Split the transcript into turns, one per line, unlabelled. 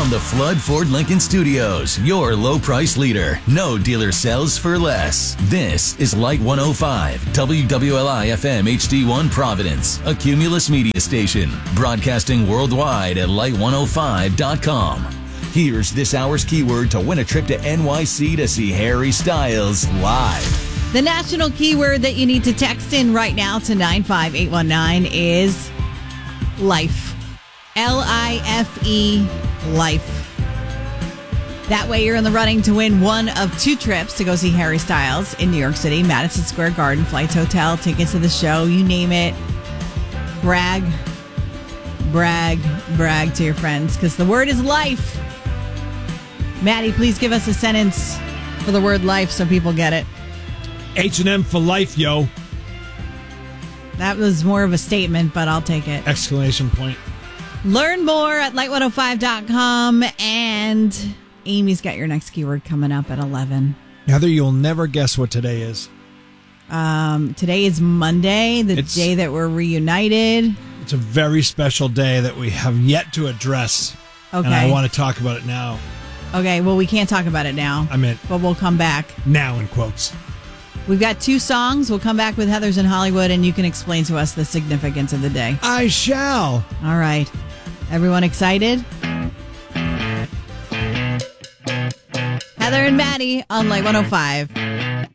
From the Flood Ford Lincoln Studios, your low price leader. No dealer sells for less. This is Light 105, WWLI FM HD1 Providence, a Cumulus media station, broadcasting worldwide at light105.com. Here's this hour's keyword to win a trip to NYC to see Harry Styles live.
The national keyword that you need to text in right now to 95819 is life. L-I-F-E, life. That way you're in the running to win one of two trips to go see Harry Styles in New York City, Madison Square Garden, flights, hotel, tickets to the show, you name it. Brag to your friends, because the word is life. Maddie, please give us a sentence for the word life so people get it.
H&M for life, yo.
That was more of a statement, but I'll take it.
Exclamation point.
Learn more at light105.com, and Amy's got your next keyword coming up at 11.
Heather, you'll never guess what today is.
Today is Monday, the day that we're reunited.
It's a very special day that we have yet to address.
Okay.
And I want to talk about it now.
Okay, well, we can't talk about it now. But we'll come back.
Now, in quotes.
We've got two songs. We'll come back with Heather's in Hollywood, and you can explain to us the significance of the day.
I shall.
All right. Everyone excited? Heather and Maddie on Light 105.